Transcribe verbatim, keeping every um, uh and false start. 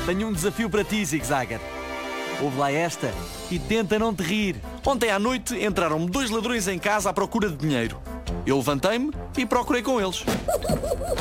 Tenho um desafio para ti, Zig Zagger. Ouve lá esta e tenta não te rir. Ontem à noite entraram-me dois ladrões em casa à procura de dinheiro. Eu levantei-me e procurei com eles.